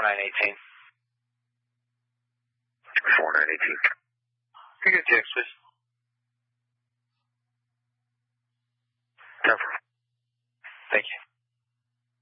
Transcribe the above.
4918. 4918. Pretty good, Jax, please. 10-4. Thank you.